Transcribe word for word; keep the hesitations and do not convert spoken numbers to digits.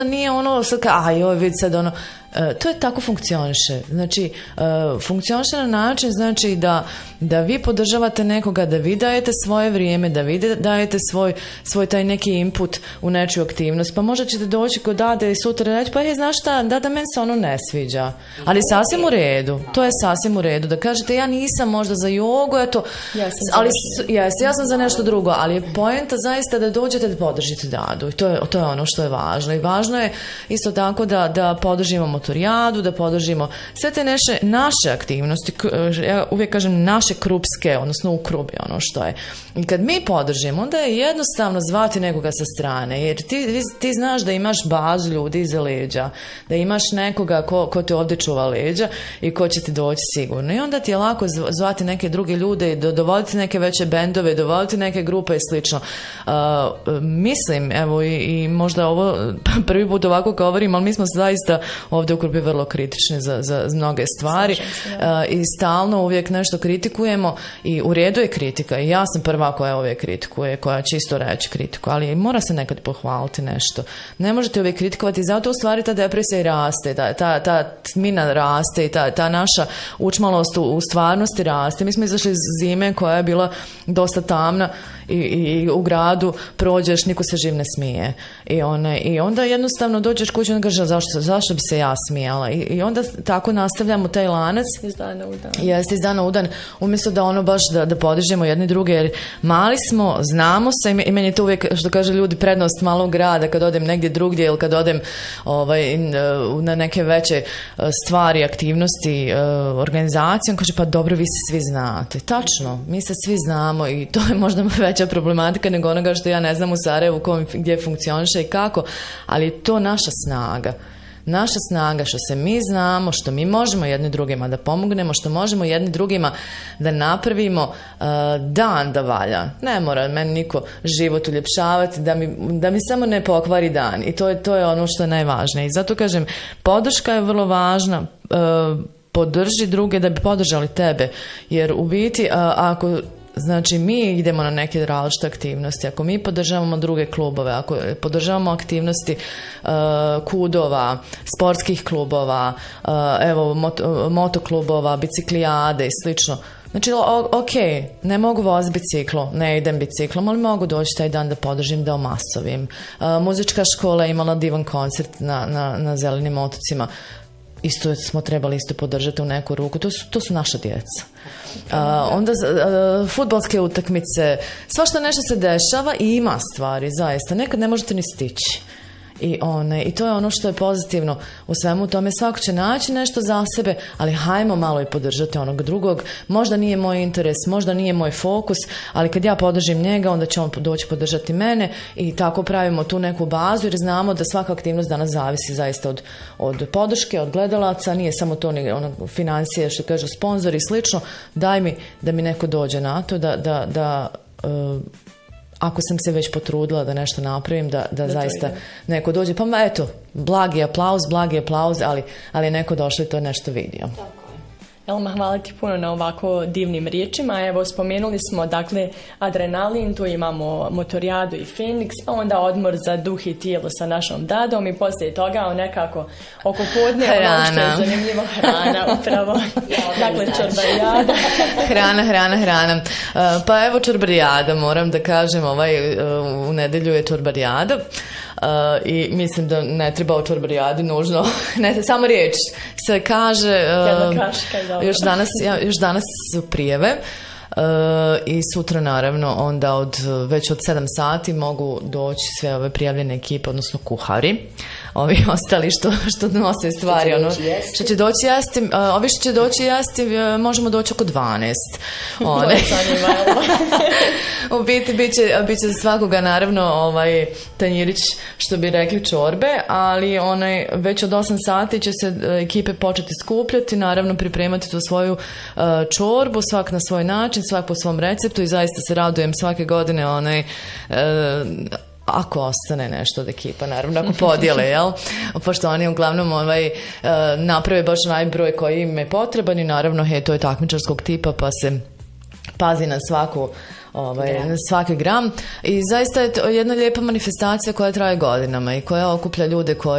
nije ono sad kao, a joj vidi sad ono, e, to je tako funkcioniše. Znači, e, funkcioniše na način znači da, da vi podržavate nekoga, da vi dajete svoje vrijeme, da vi dajete svoj, svoj taj neki input u nečiju aktivnost. Pa možda ćete doći kod Dade i sutra reći, pa je, znaš šta, Dada, meni se ono ne sviđa. Ali sasvim u redu. To je sasvim u redu. Da kažete, ja nisam možda za jogu, eto, ja sam ali jes, ja sam za nešto drugo, ali je poenta zaista da dođete da podržite Dadu. I to je, to je ono što je važno. I važno je isto tako da, da podržimo motorijadu, da podržimo sve te naše, naše aktivnosti, ja uvijek kažem naše krupske, odnosno ukrubi, ono što je. I kad mi podržimo, onda je jednostavno zvati nekoga sa strane, jer ti, ti znaš da imaš bazu ljudi iza leđa, da imaš nekoga ko, ko te ovdje čuva leđa i ko će ti doći sigurno. I onda ti je lako zvati neke druge ljude i dovoditi neke veće bendove, dovoditi neke grupe i slično. Uh, mislim, evo i, i možda ovo prvi put ovako govorim, ali mi smo zaista ovdje u Krupi vrlo kritični za, za mnoge stvari uh, i stalno uvijek nešto kritikujemo i u redu je kritika i ja sam prva koja uvijek kritikuje, koja će isto reći kritiku, ali mora se nekad pohvaliti nešto. Ne možete uvijek kritikovati, zato u stvari ta depresija i raste, ta, ta, ta tmina raste i ta, ta naša učmalost u, u stvarnosti raste. Mi smo izašli iz zime koja je bila dosta tamna i, i u gradu prođeš, niko se živ ne smije. I, one, i onda jednostavno dođeš kući i onda kaže zašto, zašto bi se ja smijala. I, i onda tako nastavljamo taj lanac. Iz dana u dan. Jeste, iz dana u dan. Umjesto da ono baš da, da podižemo jedni druge, jer mali smo, znamo se i meni je to uvijek, što kaže ljudi, prednost malog grada kad odem negdje drugdje ili kad odem ovaj, na neke veće stvari, aktivnosti, organizacije, on kaže pa dobro, vi se svi znate. Tačno, mi se svi znamo i to je možda veća problematika nego onoga što ja ne znam u Sarajevu kom, gdje funkcioniše i kako, ali je to naša snaga. Naša snaga što se mi znamo, što mi možemo jedni drugima da pomognemo, što možemo jedni drugima da napravimo uh, dan da valja. Ne mora meni niko život uljepšavati, da mi, da mi samo ne pokvari dan. I to je, to je ono što je najvažnije. I zato kažem, podrška je vrlo važna. Uh, podrži druge da bi podržali tebe. Jer u biti, uh, ako znači mi idemo na neke različite aktivnosti, ako mi podržavamo druge klubove, ako podržavamo aktivnosti uh, kudova, sportskih klubova, uh, evo moto, motoklubova, biciklijade i slično. Znači, ok, ne mogu voziti biciklo, ne idem biciklom, ali mogu doći taj dan da podržim, da omasovim. Uh, muzička škola je imala divan koncert na, na, na Zelenim otocima. Isto smo trebali isto podržati u neku ruku. To su, to su naša djeca. Uh, onda uh, fudbalske utakmice, svašta nešto se dešava i ima stvari, zaista. Nekad ne možete ni stići. I, one, I to je ono što je pozitivno u svemu tome. Svako će naći nešto za sebe, ali hajmo malo i podržati onog drugog. Možda nije moj interes, možda nije moj fokus, ali kad ja podržim njega, onda će on doći podržati mene i tako pravimo tu neku bazu, jer znamo da svaka aktivnost danas zavisi zaista od, od podrške, od gledalaca, nije samo to ni ono, financije, što kažu sponzori i slično. Daj mi da mi neko dođe na to, da, da, da uh, ako sam se već potrudila da nešto napravim, da, da, da zaista neko dođe. Pa eto, blagi aplauz, blagi aplauz, ali, ali je neko došao i to nešto vidio. Tako. Elma, hvala ti puno na ovako divnim riječima. Evo, spomenuli smo, dakle, adrenalin, tu imamo motorijadu i Feniks, pa onda odmor za duh i tijelo sa našom Dadom i poslije toga nekako oko podne, ono što je zanimljivo, hrana upravo. Dakle, čorbarijada. hrana, hrana, hrana. Uh, pa evo čorbarijada, moram da kažem, ovaj, uh, u nedelju je čorbarijada. Uh, i mislim da ne treba o čorbarijadi nužno, ne, samo riječ se kaže, uh, kaška, još, danas, ja, još danas su prijeve uh, i sutra naravno onda od, već od sedam sati mogu doći sve ove prijavljene ekipe, odnosno kuhari, ovi ostali što, što nose stvari, ono, što će doći jesti, uh, ovi što će doći jesti, uh, možemo doći oko dvanaest. One. U biti, bit će, bit će za svakoga naravno ovaj tanjirić, što bi rekli, čorbe, ali onaj, već od osam sati će se ekipe početi skupljati, naravno pripremati tu svoju uh, čorbu, svak na svoj način, svak po svom receptu i zaista se radujem svake godine onaj uh, ako ostane nešto od ekipa, naravno, ako podijele, jel? Pošto oni uglavnom ovaj, naprave baš najbroj koji im je potreban i naravno, he, to je takmičarskog tipa, pa se pazi na svaku ovaj, na svaki gram. I zaista je to jedna lijepa manifestacija koja traje godinama i koja okuplja ljude koji